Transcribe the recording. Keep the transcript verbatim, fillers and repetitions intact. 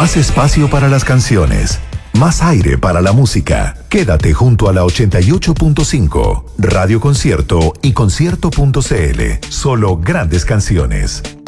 Más espacio para las canciones. Más aire para la música. Quédate junto a la ochenta y ocho punto cinco. Radio Concierto y concierto punto c l. Solo grandes canciones.